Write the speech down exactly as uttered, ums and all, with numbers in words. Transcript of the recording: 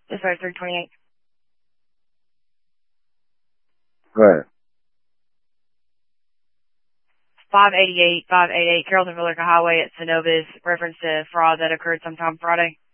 This is three twenty-eight. Go ahead. five eighty-eight, five eighty-eight Carrollton Villica Highway at Synovus, reference to fraud that occurred sometime Friday.